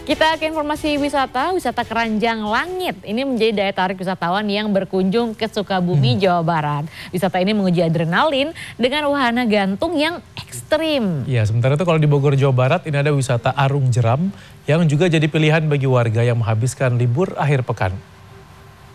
Kita ke informasi wisata Keranjang Langit. Ini menjadi daya tarik wisatawan yang berkunjung ke Sukabumi, Jawa Barat. Wisata ini menguji adrenalin dengan wahana gantung yang ekstrim. Ya, sementara itu kalau di Bogor, Jawa Barat, ini ada wisata arung jeram yang juga jadi pilihan bagi warga yang menghabiskan libur akhir pekan.